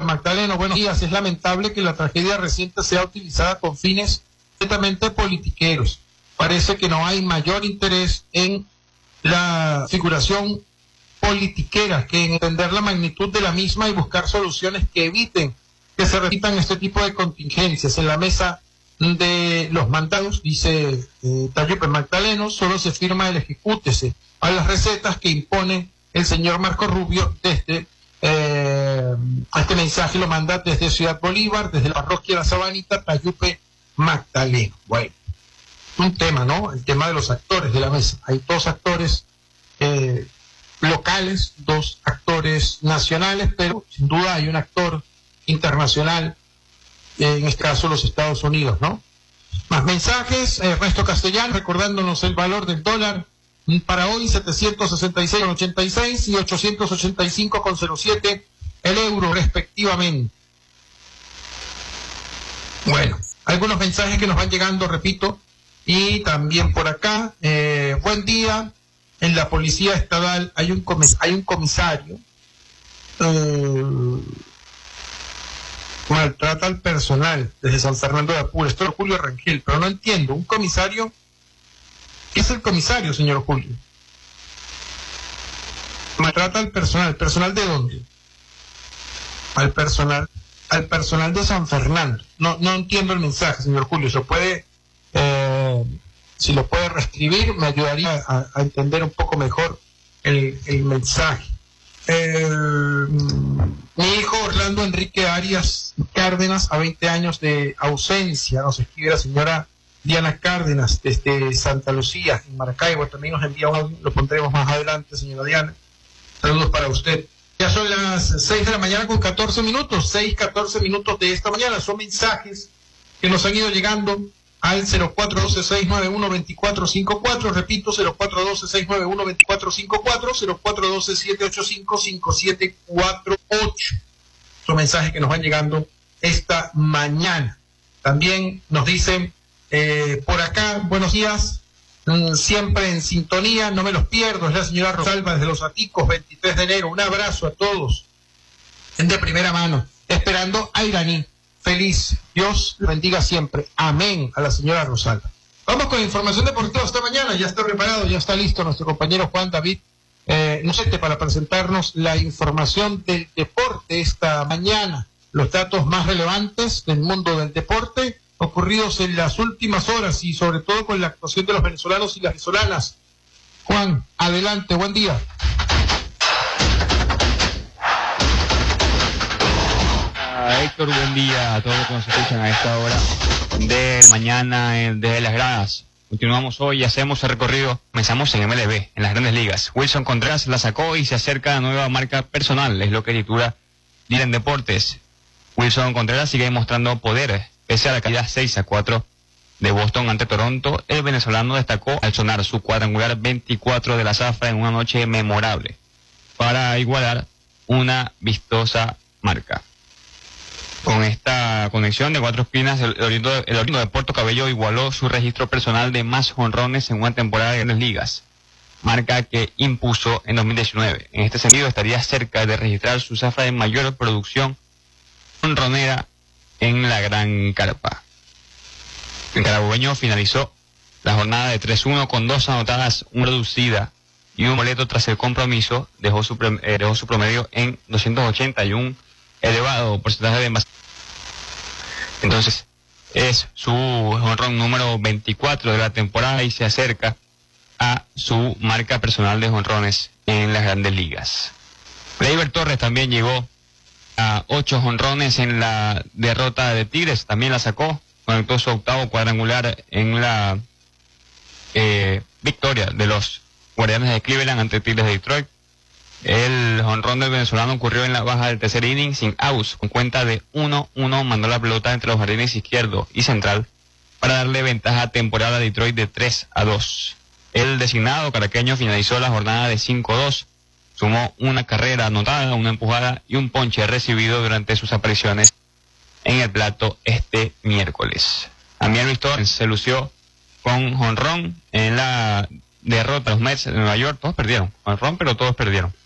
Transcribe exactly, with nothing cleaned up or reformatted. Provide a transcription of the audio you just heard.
Magdaleno, buenos días. Es lamentable que la tragedia reciente sea utilizada con fines completamente politiqueros. Parece que no hay mayor interés en la figuración politiquera que en entender la magnitud de la misma y buscar soluciones que eviten que se repitan este tipo de contingencias. En la mesa de los mandados, dice eh, Tayupe Magdaleno, solo se firma el ejecútese a las recetas que impone el señor Marco Rubio desde eh, este mensaje lo manda desde Ciudad Bolívar, desde la parroquia La Sabanita, Tayupe Magdaleno. Bueno, un tema, ¿no? El tema de los actores de la mesa. Hay dos actores eh, locales, dos actores nacionales, pero sin duda hay un actor internacional, en este caso los Estados Unidos, ¿no? Más mensajes, Ernesto Castellano recordándonos el valor del dólar para hoy, setecientos sesenta y seis con ochenta y seis y ochocientos ochenta y cinco con cero siete el euro respectivamente. Bueno, algunos mensajes que nos van llegando, repito, y también por acá, eh, buen día, en la policía estatal hay un, comis hay un comisario, eh, maltrata al personal desde San Fernando de Apure. Esto es Julio Rangel, pero no entiendo, un comisario, ¿qué es el comisario, señor Julio? Maltrata al personal, ¿personal de dónde? Al personal, al personal de San Fernando. No, no entiendo el mensaje, señor Julio, ¿se puede, eh, si lo puede reescribir, me ayudaría a, a entender un poco mejor el, el mensaje? Eh, mi hijo Orlando Enrique Arias Cárdenas, a veinte años de ausencia, nos escribe la señora Diana Cárdenas desde Santa Lucía, en Maracaibo. También nos envía un audio, lo pondremos más adelante, señora Diana. Saludos para usted. Ya son las seis de la mañana con catorce minutos, seis, catorce minutos de esta mañana. Son mensajes que nos han ido llegando al cero cuatro uno dos, seis nueve uno, dos cuatro cinco cuatro, repito, cero cuatro uno dos, seis nueve uno, dos cuatro cinco cuatro, cero cuatro uno dos, siete ocho cinco, cinco siete cuatro ocho. Son mensajes que nos van llegando esta mañana. También nos dicen eh, por acá, buenos días, mmm, siempre en sintonía, no me los pierdo, es la señora Rosalba desde Los Aticos, veintitrés de enero, un abrazo a todos, de primera mano, esperando a Iraní. Feliz, Dios le bendiga siempre. Amén a la señora Rosalba. Vamos con información deportiva esta mañana. Ya está preparado, ya está listo nuestro compañero Juan David eh, Nocete para presentarnos la información del deporte esta mañana. Los datos más relevantes del mundo del deporte ocurridos en las últimas horas y sobre todo con la actuación de los venezolanos y las venezolanas. Juan, adelante, buen día. Héctor, buen día a todos los que nos escuchan a esta hora de mañana eh, desde las gradas. Continuamos hoy y hacemos el recorrido. Comenzamos en M L B, en las grandes ligas. Wilson Contreras la sacó y se acerca a la nueva marca personal, es lo que titula Dylan Deportes. Wilson Contreras sigue demostrando poder, pese a la caída seis a cuatro de Boston ante Toronto. El venezolano destacó al sonar su cuadrangular veinticuatro de la zafra en una noche memorable, para igualar una vistosa marca. Con esta conexión de cuatro espinas, el oriundo de, de Puerto Cabello igualó su registro personal de más jonrones en una temporada de grandes ligas, marca que impuso en dos mil diecinueve. En este sentido, estaría cerca de registrar su zafra de mayor producción jonronera en la Gran Carpa. El carabobeño finalizó la jornada de tres uno con dos anotadas, una reducida y un boleto tras el compromiso. Dejó su, eh, dejó su promedio en doscientos ochenta y un elevado porcentaje de envase. Entonces es su jonrón número veinticuatro de la temporada y se acerca a su marca personal de jonrones en las grandes ligas. Gleyber Torres también llegó a ocho jonrones en la derrota de Tigres, también la sacó, conectó su octavo cuadrangular en la eh, victoria de los Guardianes de Cleveland ante Tigres de Detroit. El jonrón del venezolano ocurrió en la baja del tercer inning sin outs, con cuenta de uno uno, mandó la pelota entre los jardines izquierdo y central para darle ventaja temporal a Detroit de tres a dos. El designado caraqueño finalizó la jornada de cinco dos, sumó una carrera anotada, una empujada y un ponche recibido durante sus apariciones en el plato este miércoles. También Luis Torres se lució con jonrón en la derrota de los Mets de Nueva York. Todos perdieron jonrón, pero todos perdieron.